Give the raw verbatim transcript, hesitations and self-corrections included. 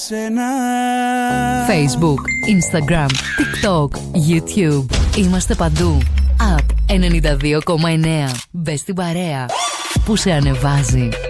σένα. Facebook, Instagram, TikTok, YouTube. Είμαστε παντού. App ενενήντα δύο κόμμα εννέα. Μπες στην παρέα που σε ανεβάζει.